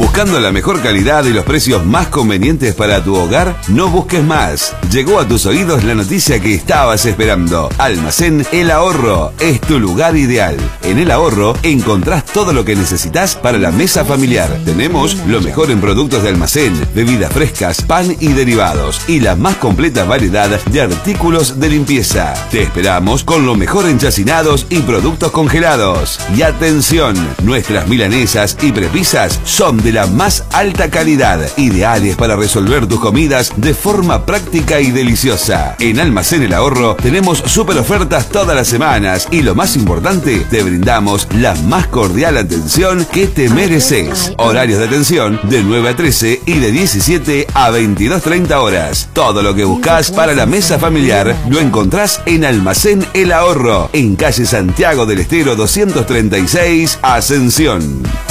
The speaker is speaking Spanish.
¿Buscando la mejor calidad y los precios más convenientes para tu hogar? No busques más. Llegó a tus oídos la noticia que estabas esperando. Almacén El Ahorro es tu lugar ideal. En El Ahorro encontrás todo lo que necesitas para la mesa familiar. Tenemos lo mejor en productos de almacén, bebidas frescas, pan y derivados, y la más completa variedad de artículos de limpieza. Te esperamos con lo mejor en chacinados y productos congelados. Y atención, nuestras milanesas y prepisas son de la más alta calidad, ideales para resolver tus comidas de forma práctica y deliciosa. En Almacén El Ahorro tenemos super ofertas todas las semanas y lo más importante, te brindamos la más cordial atención que te mereces. Horarios de atención de 9 a 13 y de 17 a 22:30 horas. Todo lo que buscas para la mesa familiar lo encontrás en Almacén El Ahorro, en calle Santiago del Estero 236, Ascensión.